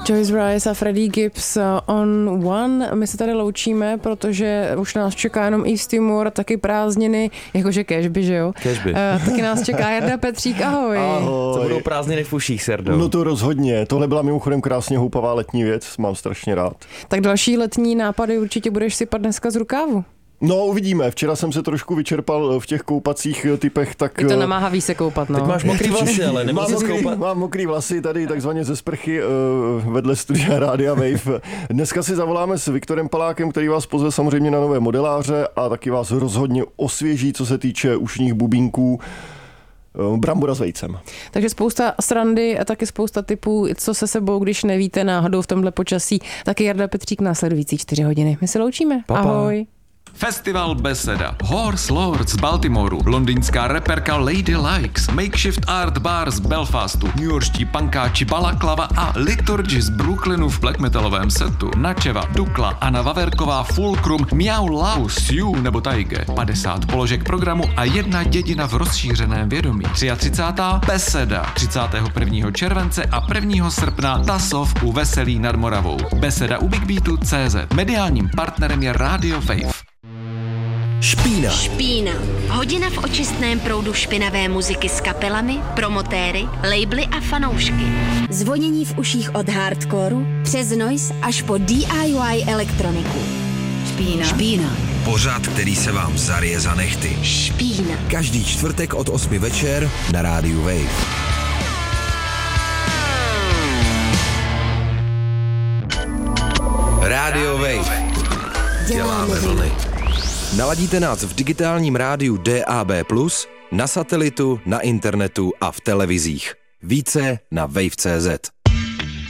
Joyce Rise a Freddie Gibbs on One. My se tady loučíme, protože už nás čeká jenom East Timor, taky prázdniny, jakože Cashby, že jo? Cashby. Taky nás čeká Jarda Petřík, ahoj. Ahoj. Co budou prázdniny v uších, Serdo? No to rozhodně. Tohle byla mimochodem krásně houpavá letní věc, mám strašně rád. Tak další letní nápady určitě budeš sypat dneska z rukávu. No, uvidíme. Včera jsem se trošku vyčerpal v těch koupacích typech, tak... Je to namáhavý se koupat, no. Teď máš mokrý vlasy, ale nemohl se koupat. Mám mokrý vlasy tady takzvaně ze sprchy vedle studia Rádia Wave. Dneska si zavoláme s Viktorem Palákem, který vás pozve samozřejmě na nové modeláře a taky vás rozhodně osvěží, co se týče ušních bubínků. Brambora s vejcem. Takže spousta srandy a taky spousta typů, co se sebou, když nevíte náhodou v tomhle počasí. Taky Jarda Petřík následující 4 hodiny. My se loučíme. Pa. Ahoj. Festival Beseda, Horse Lords z Baltimoru, londýnská reperka Lady Likes, Makeshift Art Bar z Belfastu, newyorští pankáči Balaklava a Liturgy z Brooklynu v black metalovém setu, Načeva, Dukla, Anna Vaverková, Fulcrum, Miau Lau, Sioux nebo Taige, 50 položek programu a jedna dědina v rozšířeném vědomí. 33. Beseda, 31. července a 1. srpna Tasov u Veselí nad Moravou. Beseda u BigBeatu.cz. Mediálním partnerem je Radio Wave. Špína. Hodina v očistném proudu špinavé muziky s kapelami, promotéry, labely a fanoušky. Zvonění v uších od hardcoreu přes noise až po DIY elektroniku. Špína. Pořad, který se vám zarije za nehty. Špína. Každý čtvrtek od 8 večer na rádiu Wave. Radio Wave. Děláme vlny. Naladíte nás v digitálním rádiu DAB+, na satelitu, na internetu a v televizích. Více na wave.cz.